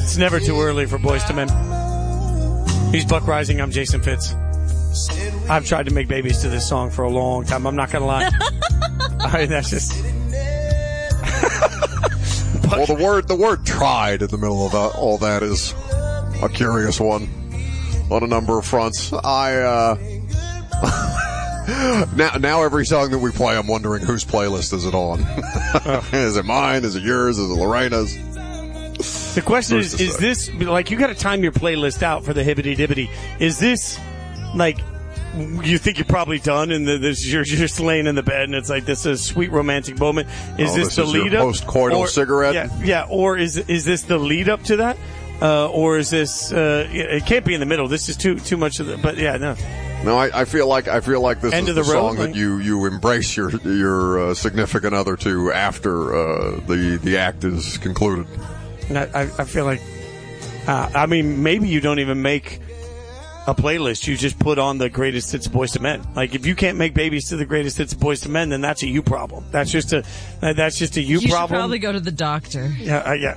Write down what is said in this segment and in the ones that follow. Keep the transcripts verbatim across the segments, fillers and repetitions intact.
It's never too early for Boys to Men. He's Buck Rising. I'm Jason Fitz. I've tried to make babies to this song for a long time. I'm not going to lie. I mean, that's just... Well, the word the word tried in the middle of that, all that is a curious one on a number of fronts. I, uh... now, now every song that we play, I'm wondering whose playlist is it on. Is it mine? Is it yours? Is it Lorena's? The question is, is this, like, you got to time your playlist out for the hibbity dibbity. Is this, like, you think you're probably done and the, this, you're just laying in the bed and it's like this is a sweet romantic moment? Is oh, this, this the is lead your up? Post-coital cigarette? Yeah, yeah, or is is this the lead up to that? Uh, or is this, uh, it can't be in the middle. This is too too much of the, but yeah, no. No, I, I feel like I feel like this End is of the, the road, song like, that you, you embrace your your uh, significant other to after uh, the the act is concluded. I, I, I feel like, uh, I mean, maybe you don't even make a playlist. You just put on the greatest hits of Boys to Men. Like, if you can't make babies to the greatest hits of Boys to Men, then that's a you problem. That's just a that's just a you, you problem. You should probably go to the doctor. Yeah, uh, yeah.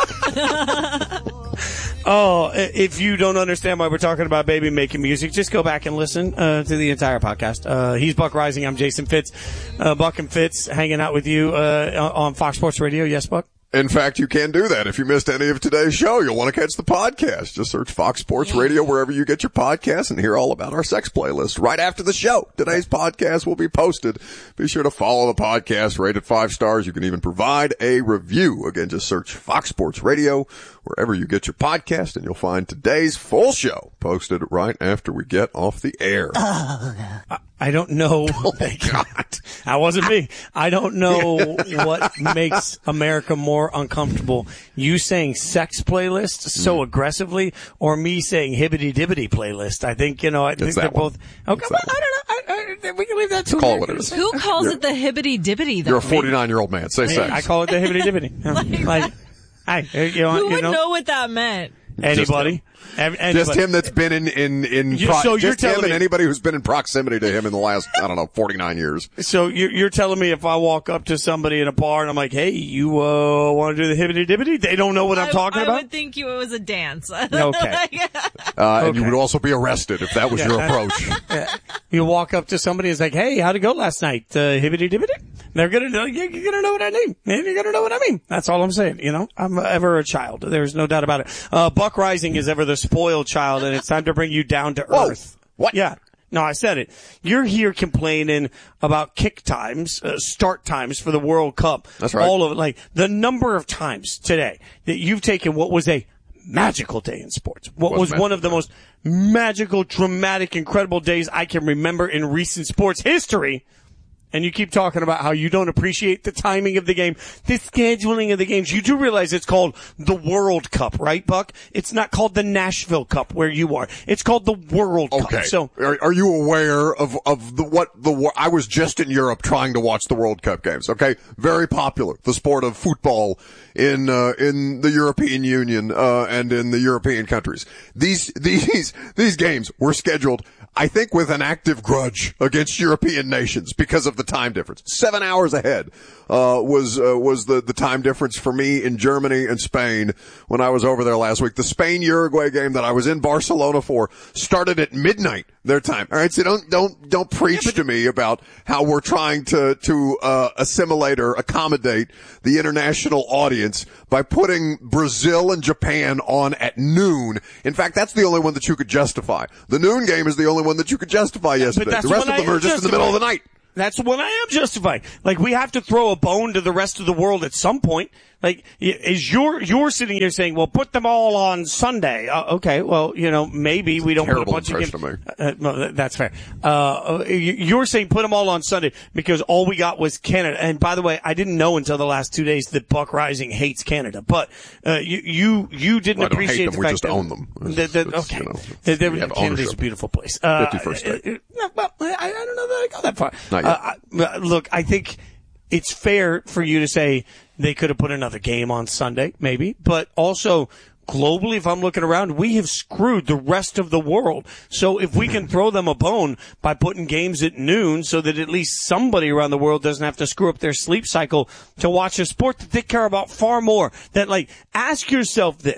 Oh, if you don't understand why we're talking about baby making music, just go back and listen uh, to the entire podcast. Uh, he's Buck Rising. I'm Jason Fitz. Uh, Buck and Fitz hanging out with you uh, on Fox Sports Radio. Yes, Buck? In fact, you can do that. If you missed any of today's show, you'll want to catch the podcast. Just search Fox Sports Radio wherever you get your podcasts and hear all about our sex playlist right after the show. Today's podcast will be posted. Be sure to follow the podcast, rate it five stars. You can even provide a review. Again, just search Fox Sports Radio wherever you get your podcast, and you'll find today's full show posted right after we get off the air. I, I don't know. Oh, my God. That wasn't me. I don't know what makes America more uncomfortable. You saying sex playlist so mm. aggressively, or me saying hibbity dibbity playlist? I think, you know, I think they're both. Okay, well, I don't know. I, I, we can leave that to Call it what it is. Who calls you're, it the hibbity dibbity, though? You're a forty-nine-year-old man. Say sex. I call it the hibbity dibbity. like, like Hey, you know, Who you would know, know what that meant? Anybody? Anybody. Just him that's been in, in, in, you, pro- so you're just him telling and me, anybody who's been in proximity to him in the last, I don't know, forty-nine years. So you're, you're telling me if I walk up to somebody in a bar and I'm like, hey, you, uh, want to do the hibbity dibbity? They don't know what I'm I, talking I about? I would think you, it was a dance. Okay. Uh, okay. And you would also be arrested if that was yeah, your approach. Yeah. You walk up to somebody and it's like, hey, how'd it go last night? Uh, hibbity dibbity? They're gonna know, you're gonna know what I mean. You're gonna know what I mean. That's all I'm saying. You know, I'm ever a child. There's no doubt about it. Uh, Buck Rising is ever the spoiled child, and it's time to bring you down to Whoa. earth. What? Yeah. No, I said it. You're here complaining about kick times, uh, start times for the World Cup. That's right. All of it. Like, the number of times today that you've taken what was a magical day in sports. What was, was one of the most magical, dramatic, incredible days I can remember in recent sports history. And you keep talking about how you don't appreciate the timing of the game, the scheduling of the games. You do realize it's called the World Cup, right, Buck? It's not called the Nashville Cup where you are. It's called the World okay. Cup. So, are, are you aware of, of the, what the, I was just in Europe trying to watch the World Cup games, okay? Very popular, the sport of football in, uh, in the European Union, uh, and in the European countries. These, these, these games were scheduled, I think, with an active grudge against European nations because of the time difference. Seven hours ahead, uh, was, uh, was the, the time difference for me in Germany and Spain when I was over there last week. The Spain-Uruguay game that I was in Barcelona for started at midnight their time. All right. So don't, don't, don't preach yeah, to me about how we're trying to, to, uh, assimilate or accommodate the international audience by putting Brazil and Japan on at noon. In fact, that's the only one that you could justify. The noon game is the only one that you could justify yesterday. The rest of them are just in the middle of the night. That's when I am justified. Like, we have to throw a bone to the rest of the world at some point. Like, is you're, you're sitting here saying, well, put them all on Sunday. Uh, okay, well, you know, maybe we don't put a bunch of games. Uh, no, that's fair. Uh, you're saying put them all on Sunday because all we got was Canada. And by the way, I didn't know until the last two days that Buck Rising hates Canada. But, uh, you, you, you didn't well, I don't appreciate hate them. the we fact just that, own them. That, that, okay. You know, that, that, we have Canada's ownership. a beautiful place. Uh, fifty-first state. Uh, well, I, I don't know that I go that far. Not yet. Uh, I, look, I think it's fair for you to say they could have put another game on Sunday, maybe, but also globally, if I'm looking around, we have screwed the rest of the world. So if we can throw them a bone by putting games at noon so that at least somebody around the world doesn't have to screw up their sleep cycle to watch a sport that they care about far more, that, like, ask yourself this.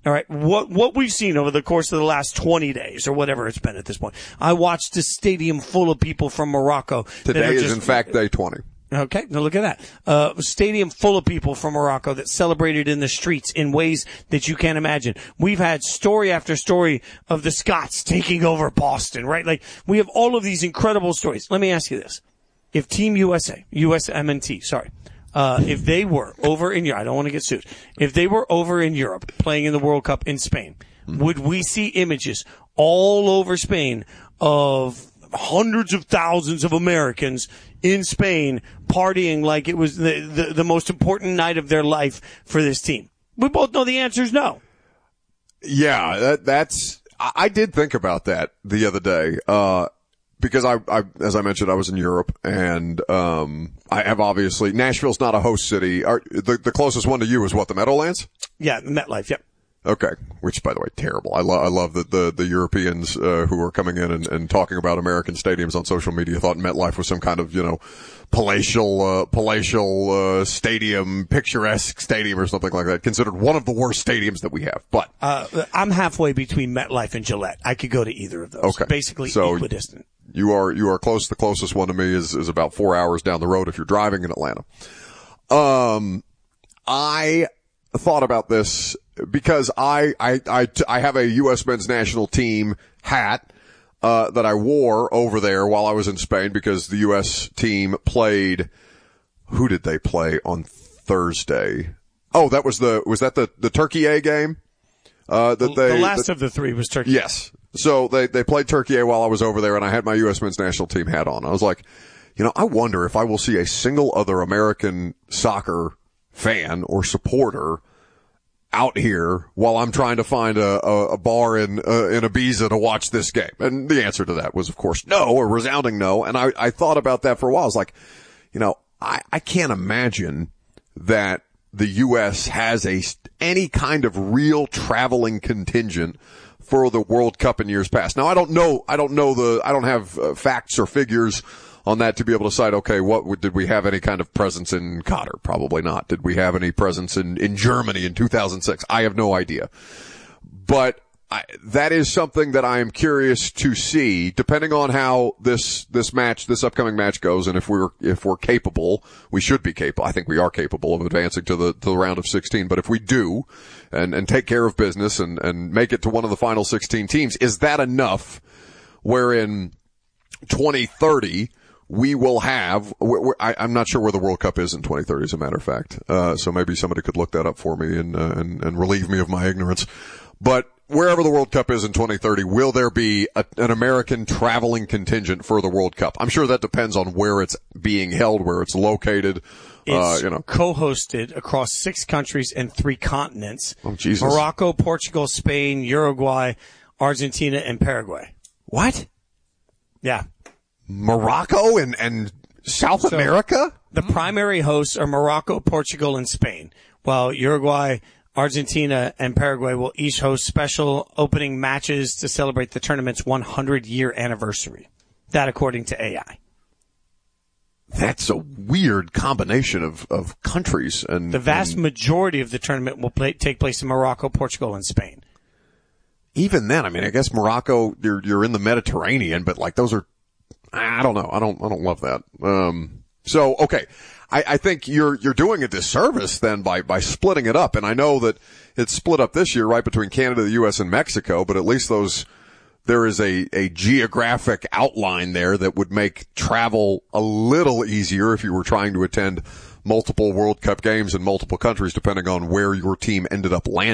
All right. What, what we've seen over the course of the last twenty days or whatever it's been at this point. I watched a stadium full of people from Morocco. Today is just, in fact day twenty. Okay, now look at that. Uh, a stadium full of people from Morocco that celebrated in the streets in ways that you can't imagine. We've had story after story of the Scots taking over Boston, right? Like, we have all of these incredible stories. Let me ask you this. If Team U S A, U S M N T, sorry, uh, if they were over in Europe, I don't want to get sued. If they were over in Europe playing in the World Cup in Spain, mm-hmm. would we see images all over Spain of hundreds of thousands of Americans in Spain partying like it was the, the, the most important night of their life for this team? We both know the answer is no. Yeah, that, that's, I did think about that the other day, uh, because I, I, as I mentioned, I was in Europe and, um, I have obviously, Nashville's not a host city. Are, the, the closest one to you is what, the Meadowlands? Yeah, the MetLife, yep. Okay, which by the way, terrible. I love I love that the the Europeans uh, who are coming in and, and talking about American stadiums on social media thought MetLife was some kind of, you know, palatial uh, palatial uh, stadium, picturesque stadium or something like that. Considered one of the worst stadiums that we have. But uh, I'm halfway between MetLife and Gillette. I could go to either of those. Okay, basically so equidistant. You are you are close. The closest one to me is is about four hours down the road if you're driving in Atlanta. Um, I thought about this. Because I, I, I, I have a U S men's national team hat, uh, that I wore over there while I was in Spain because the U S team played, who did they play on Thursday? Oh, that was the, was that the, the Turkey A game? Uh, that they, the last that, of the three was Turkey. Yes. So they, they played Turkey A while I was over there and I had my U S men's national team hat on. I was like, you know, I wonder if I will see a single other American soccer fan or supporter out here while I'm trying to find a, a, a bar in, uh, in Ibiza to watch this game. And the answer to that was, of course, no, a resounding no. And I, I thought about that for a while. I was like, you know, I, I can't imagine that the U S has a, any kind of real traveling contingent for the World Cup in years past. Now, I don't know, I don't know the, I don't have uh, facts or figures on that to be able to cite, okay, what did we have any kind of presence in Qatar? Probably not. Did we have any presence in, in Germany in two thousand six? I have no idea. But I, that is something that I am curious to see, depending on how this, this match, this upcoming match goes, and if we're, if we're capable, we should be capable, I think we are capable of advancing to the, to the round of sixteen, but if we do, and, and take care of business and, and make it to one of the final sixteen teams, is that enough where in twenty thirty, we will have, we're, we're, I, I'm not sure where the World Cup is in twenty thirty, as a matter of fact. Uh, so maybe somebody could look that up for me and, uh, and, and relieve me of my ignorance. But wherever the World Cup is in twenty thirty, will there be a, an American traveling contingent for the World Cup? I'm sure that depends on where it's being held, where it's located. It's uh, you know, co-hosted across six countries and three continents. Oh, Jesus. Morocco, Portugal, Spain, Uruguay, Argentina, and Paraguay. What? Yeah. Morocco and, and South so America? The primary hosts are Morocco, Portugal, and Spain, while Uruguay, Argentina, and Paraguay will each host special opening matches to celebrate the tournament's one hundred year anniversary. That according to A I. That's a weird combination of, of countries. And the vast and majority of the tournament will play, take place in Morocco, Portugal, and Spain. Even then, I mean, I guess Morocco, you're, you're in the Mediterranean, but like those are, I don't know. I don't, I don't love that. Um, so, okay. I, I think you're, you're doing a disservice then by, by splitting it up. And I know that it's split up this year, right, between Canada, the U S, and Mexico, but at least those, there is a, a geographic outline there that would make travel a little easier if you were trying to attend multiple World Cup games in multiple countries, depending on where your team ended up landing.